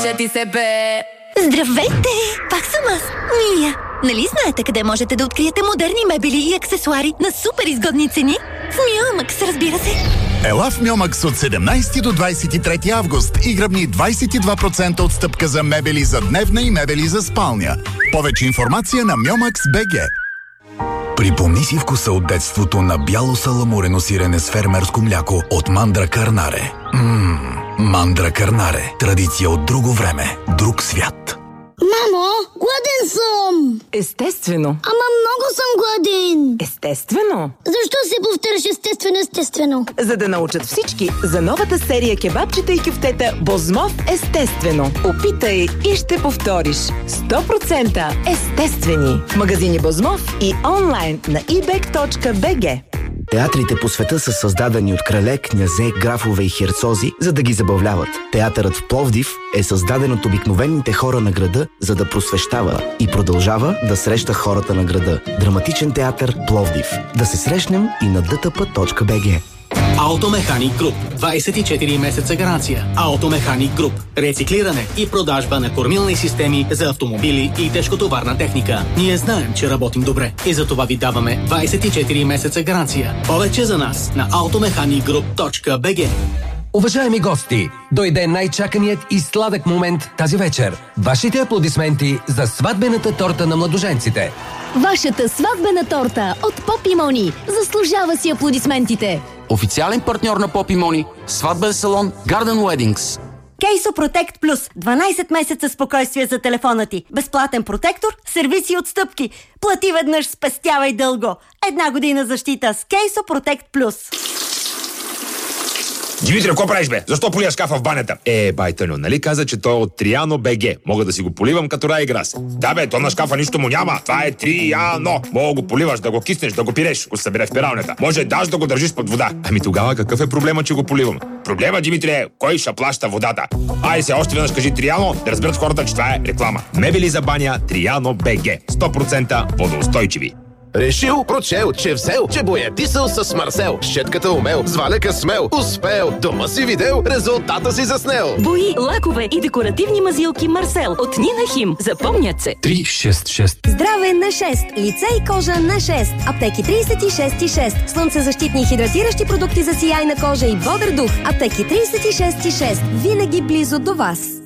ти се бе. Здравейте! Пак съм аз, Мия. Нали знаете къде можете да откриете модерни мебели и аксесуари на супер изгодни цени? В Миомакс, разбира се. Ела в Миомакс от 17 до 23 август и гръбни 22% отстъпка за мебели за дневна и мебели за спалня. Повече информация на Miomax.bg. Припомни си вкуса от детството на бяло саламурено сирене с фермерско мляко от Мандра Карнаре. Мандра Карнаре. Традиция от друго време, друг свят. Мамо, гладен съм! Естествено. Ама много съм гладен! Естествено. Защо се повтаряш естествено? За да научат всички за новата серия кебабчета и кюфтета Бозмов естествено. Опитай и ще повториш. 100% естествени. В магазини Бозмов и онлайн на ebek.bg. Театрите по света са създадени от крале, князе, графове и херцози, за да ги забавляват. Театърът в Пловдив е създаден от обикновените хора на града, за да просвещава и продължава да среща хората на града. Драматичен театър Пловдив. Да се срещнем и на dtp.bg. Автомеханик Груп. 24 месеца гаранция. Автомеханик Груп. Рециклиране и продажба на кормилни системи за автомобили и тежкотоварна техника. Ние знаем, че работим добре и за това ви даваме 24 месеца гаранция. Повече за нас на automechanicgroup.bg. Уважаеми гости, дойде най-чаканият и сладък момент тази вечер. Вашите аплодисменти за сватбената торта на младоженците. Вашата сватбена торта от Поп и Мони заслужава си аплодисментите. Официален партньор на Поп и Мони, сватбен салон Garden Weddings. Кейсо Protect Plus. 12 месеца спокойствие за телефона ти. Безплатен протектор, сервиси и отстъпки. Плати веднъж, спестявай дълго. 1 година защита с Кейсо Protect Plus. Димитри, какво правиш, бе? Защо полия шкафа в банята? Байтълю, нали каза, че той е от Триано БГ. Мога да си го поливам като Райграс. Да, бе, то на шкафа нищо му няма. Това е Триано. Мога го поливаш, да го киснеш, да го пиреш, го събере в пиралнята. Може даже да го държиш под вода. Ами тогава какъв е проблема, че го поливам? Проблема, Димитри, е кой ще плаща водата. Ай се, още веднъж кажи Триано, да разберат хората, че това е реклама. Мебели за баня Триано БГ. 100% водоустойчиви. Решил, прочел, че взел, че боядисал с Марсел. Щетката умел, с валека смел, успел. Дома си видел, резултата си заснел. Бои, лакове и декоративни мазилки Марсел от Нина Хим. Запомнят се. 366. Здраве на 6. Лице и кожа на 6. Аптеки 36,6. Слънцезащитни и хидратиращи продукти за сияйна кожа и бодър дух. Аптеки 36,6. Винаги близо до вас.